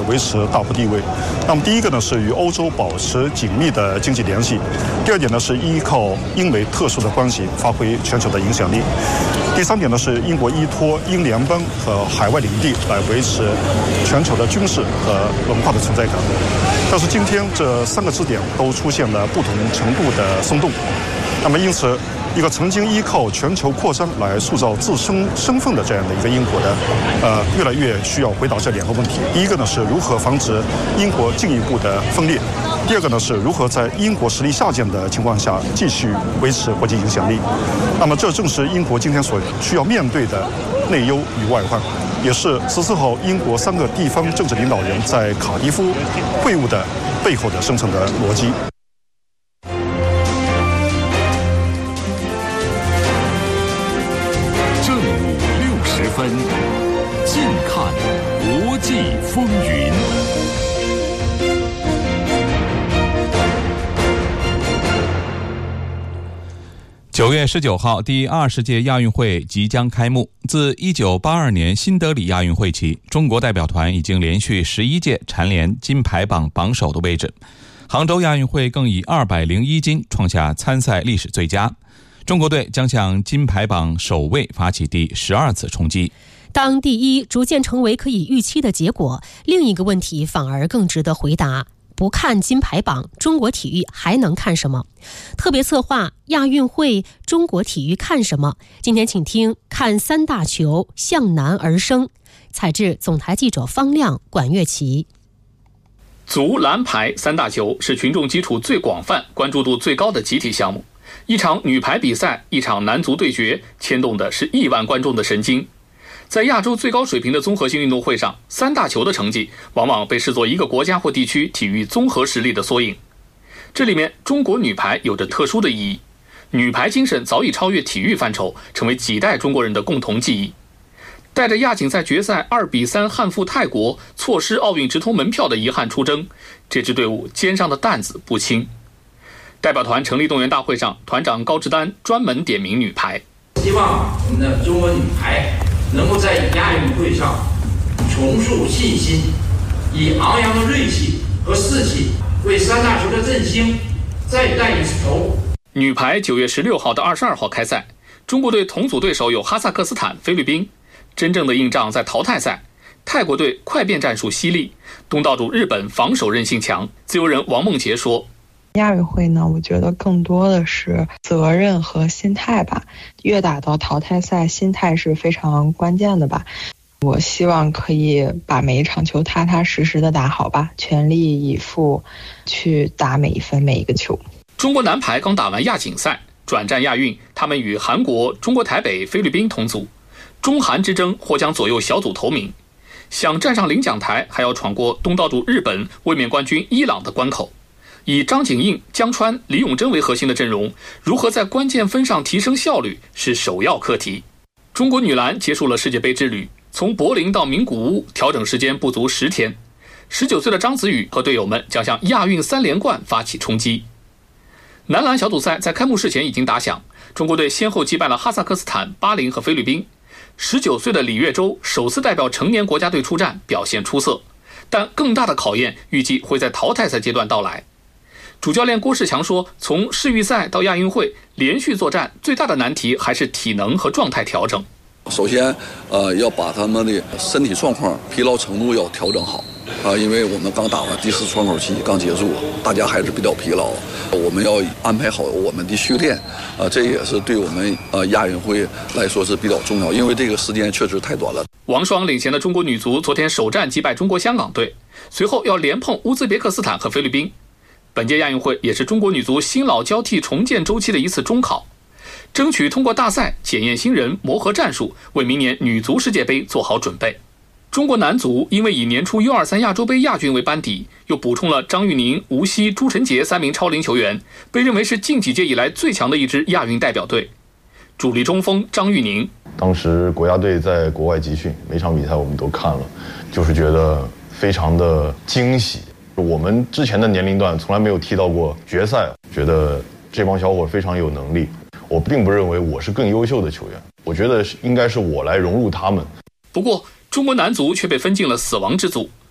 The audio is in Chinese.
维持大国地位。那么第一个呢是与欧洲保持紧密的经济联系，第二点呢是依靠英美特殊的关系发挥全球的影响力，第三点呢是英国依托英联邦和海外领地来维持全球的军事和文化的存在感。但是今天这3个支点都出现了不同程度的松动，那么因此一个曾经依靠全球扩张来塑造自身身份的这样的一个英国呢，越来越需要回答这2个问题。第一个呢是如何防止英国进一步的分裂，第二个呢是如何在英国实力下降的情况下继续维持国际影响力。那么这正是英国今天所需要面对的内忧与外患，也是14号英国3个地方政治领导人在卡迪夫会晤的背后的深层的逻辑。 近看国际风云。9月19号，第20届亚运会即将开幕。自1982年新德里亚运会起，中国代表团已经连续11届蝉联金牌榜榜首的位置。杭州亚运会更以201金创下参赛历史最佳。中国队将向金牌榜首位发起第12次冲击。 当第一逐渐成为可以预期的结果，另一个问题反而更值得回答：不看金牌榜，中国体育还能看什么？特别策划亚运会，中国体育看什么？今天请听看3大球向南而生。采制总台记者方亮、管乐琪。 足、篮、排3大球是群众基础最广泛、关注度最高的集体项目。一场女排比赛，一场男足对决，牵动的是亿万观众的神经。在亚洲最高水平的综合性运动会上，3大球的成绩往往被视作一个国家或地区体育综合实力的缩影。这里面中国女排有着特殊的意义，女排精神早已超越体育范畴，成为几代中国人的共同记忆。带着亚锦赛决赛2比3憾负泰国，错失奥运直通门票的遗憾出征，这支队伍肩上的担子不轻。代表团成立动员大会上，团长高志丹专门点名女排， 希望我们的中国女排能够在亚运会上重塑信心，以昂扬的锐气和士气为3大球的振兴再带一次头。 女排9月16号到22号开赛，中国队同组对手有哈萨克斯坦、菲律宾。真正的硬仗在淘汰赛，泰国队快变战术犀利，东道主日本防守韧性强。自由人王梦洁说， 亚运会呢，我觉得更多的是责任和心态吧。越打到淘汰赛，心态是非常关键的吧。我希望可以把每一场球踏踏实实的打好吧，全力以赴去打每一分每一个球。 中国男排刚打完亚锦赛，转战亚运，他们与韩国、中国台北、菲律宾同组，中韩之争或将左右小组头名。想站上领奖台，还要闯过东道主日本、卫冕冠军伊朗的关口。以张景映、江川、李永珍为核心的阵容，如何在关键分上提升效率是首要课题。中国女篮结束了世界杯之旅，从柏林到名古屋，调整时间不足10天。19岁的张子宇和队友们将向亚运3连冠发起冲击。男篮小组赛在开幕式前已经打响，中国队先后击败了哈萨克斯坦、巴林和菲律宾。19岁的李月洲首次代表成年国家队出战，表现出色，但更大的考验预计会在淘汰赛阶段到来。主教练郭士强说，从世预赛到亚运会连续作战，最大的难题还是体能和状态调整。 首先要把他们的身体状况、疲劳程度要调整好因为我们刚打完第4窗口期刚结束，大家还是比较疲劳，我们要安排好我们的训练这也是对我们亚运会来说是比较重要，因为这个时间确实太短了。 王霜领衔的中国女足昨天首战击败中国香港队，随后要连碰乌兹别克斯坦和菲律宾。本届亚运会也是中国女足新老交替重建周期的一次中考，争取通过大赛检验新人、磨合战术，为明年女足世界杯做好准备。中国男足因为以年初 U23 亚洲杯亚军为班底，又补充了张玉宁、吴曦、朱晨杰3名超龄球员，被认为是近几届以来最强的一支亚运代表队。主力中锋张玉宁， 当时国家队在国外集训，每场比赛我们都看了，就是觉得非常的惊喜。我们之前的年龄段从来没有踢到过决赛，觉得这帮小伙非常有能力。我并不认为我是更优秀的球员，我觉得应该是我来融入他们。 不过中国男足却被分进了死亡之组，